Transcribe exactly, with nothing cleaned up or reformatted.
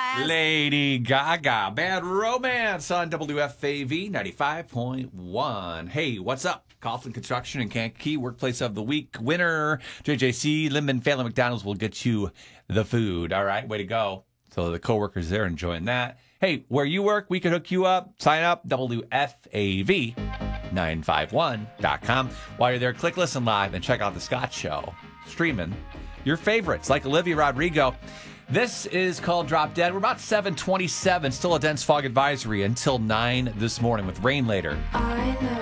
Lady Gaga, Bad Romance on W F A V ninety-five point one. Hey, what's up? Coughlin Construction and Kankakee, Workplace of the Week winner. J J C, Lindman Family McDonald's will get you the food. All right, way to go. So the coworkers there enjoying that. Hey, where you work, we can hook you up. Sign up, W F A V nine five one dot com. While you're there, click Listen Live and check out The Scott Show. Streaming your favorites like Olivia Rodrigo. This is called Drop Dead. We're about seven twenty-seven. Still a dense fog advisory until nine this morning with rain later. I know.